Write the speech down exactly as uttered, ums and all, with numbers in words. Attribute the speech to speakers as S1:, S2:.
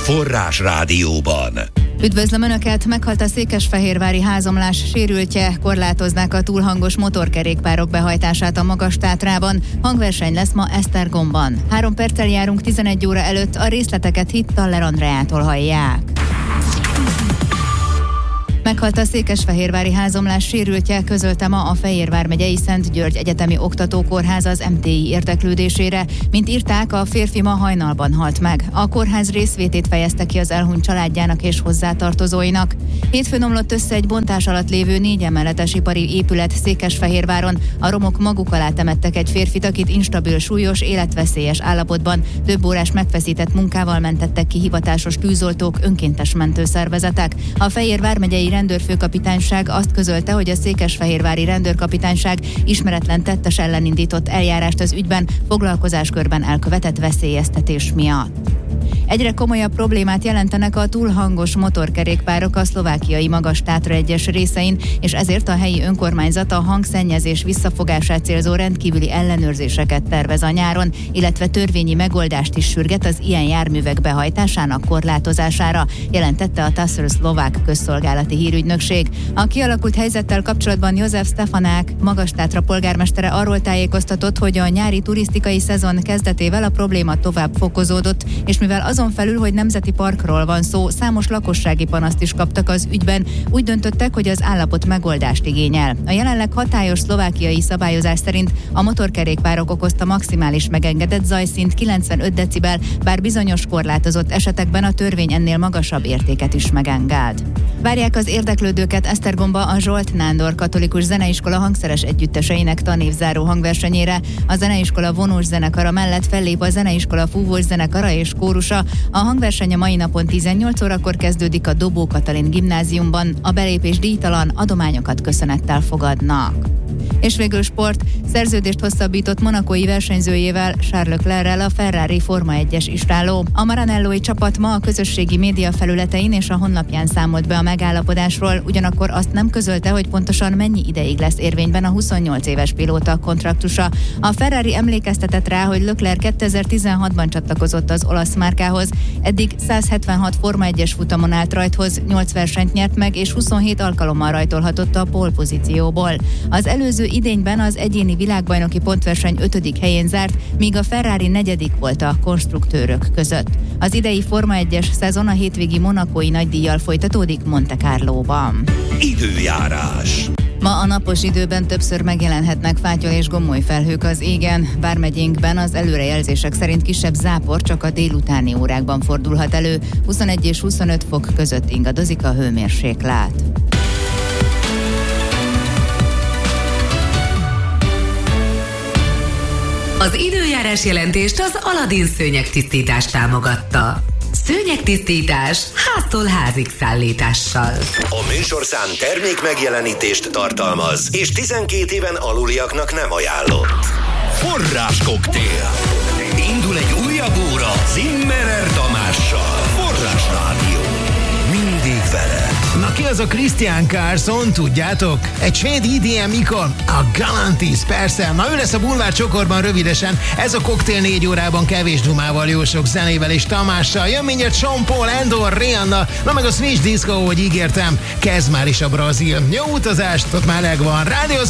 S1: Forrás Rádióban.
S2: Üdvözlöm Önöket! Meghalt a székesfehérvári házomlás sérültje, korlátoznák a túlhangos motorkerékpárok behajtását a Magas-Tátrában. Hangverseny lesz ma Esztergomban. Három perccel járunk tizenegy óra előtt, a részleteket Hittaller Andreától hallják. Meghalt a székesfehérvári házomlás sérültje, közölte ma a Fejérvár megyei Szent György Egyetemi Oktatókórház az em té i érdeklődésére. Mint írták, a férfi ma hajnalban halt meg. A kórház részvétét fejezte ki az elhunyt családjának és hozzátartozóinak. Hétfőn omlott össze egy bontás alatt lévő négy emeletes ipari épület Székesfehérváron. A romok maguk alá temettek egy férfit, akit instabil, súlyos, életveszélyes állapotban több órás megfeszített munkával mentettek ki hivatásos tűzoltók, önkéntes mentőszervezetek. A Fejérvár megyei rendőrfőkapitányság azt közölte, hogy a székesfehérvári rendőrkapitányság ismeretlen tettes ellen indított eljárást az ügyben foglalkozáskörben elkövetett veszélyeztetés miatt. Egyre komolyabb problémát jelentenek a túlhangos motorkerékpárok a szlovákiai Magas-Tátra egyes részein, és ezért a helyi önkormányzat a hangszennyezés visszafogását célzó rendkívüli ellenőrzéseket tervez a nyáron, illetve törvényi megoldást is sürget az ilyen járművek behajtásának korlátozására, jelentette a TASR szlovák közszolgálati hírügynökség. A kialakult helyzettel kapcsolatban József Stefanák, Magas-Tátra polgármestere arról tájékoztatott, hogy a nyári turisztikai szezon kezdetével a probléma tovább fokozódott, és mivel azon felül, hogy nemzeti parkról van szó, számos lakossági panaszt is kaptak az ügyben, úgy döntöttek, hogy az állapot megoldást igényel. A jelenleg hatályos szlovákiai szabályozás szerint a motorkerékpárok okozta maximális megengedett zajszint kilencvenöt decibel, bár bizonyos korlátozott esetekben a törvény ennél magasabb értéket is megenged. Várják az érdeklődőket Esztergomba a Zsolt Nándor Katolikus Zeneiskola hangszeres együtteseinek tanévzáró hangversenyére. A zeneiskola vonós zenekara mellett fellép a zeneiskola fúvós zenekara és kórusa. A hangverseny a mai napon tizennyolc órakor kezdődik a Dobó Katalin gimnáziumban. A belépés díjtalan, adományokat köszönettel fogadnak. És végül sport. Szerződést hosszabbított monakói versenyzőjével, Charles Leclerrel a Ferrari Forma egyes istáló. A Maranellói csapat ma a közösségi média felületein és a honlapján számolt be a megállapodásról, ugyanakkor azt nem közölte, hogy pontosan mennyi ideig lesz érvényben a huszonnyolc éves pilóta kontraktusa. A Ferrari emlékeztetett rá, hogy Leclerc kétezer-tizenhatban csatlakozott az olasz márkához, eddig száz hetvenhat Forma egyes futamon állt rajthoz, nyolc versenyt nyert meg és huszonhét alkalommal rajtolhatott a pole pozícióból. Az előző idényben az egyéni világbajnoki pontverseny ötödik helyén zárt, míg a Ferrari negyedik volt a konstruktőrök között. Az idei Forma egyes szezon a hétvégi monakói nagydíjjal folytatódik Monte Carlóban.
S1: Időjárás.
S2: Ma a napos időben többször megjelenhetnek fátyol és gomoly felhők az égen, vármegyénkben az előrejelzések szerint kisebb zápor csak a délutáni órákban fordulhat elő, huszonegy és huszonöt fok között ingadozik a hőmérséklet.
S3: Az időjárás jelentést az Aladin szőnyegtisztítás támogatta. Szőnyegtisztítás háztól házig szállítással.
S1: A műsorszám termék megjelenítést tartalmaz, és tizenkét éven aluliaknak nem ajánlott. Forrás koktél. Indul egy újabb óra Zimmerer Tamással. Forrás Rádió. Mindig veled.
S4: Na ki az a Christian Carlson, tudjátok? Egy svéd í dé em ikon, a Galantis, persze. Na ő lesz a bulvár csokorban rövidesen. Ez a koktél négy órában kevés dumával, jó sok zenével és Tamással. Jön mindjárt Sean Paul, Endor, Rihanna, na meg a Switch Disco, ahogy ígértem. Kezd már is a Brazil. Jó utazást, ott már megvan. Rádió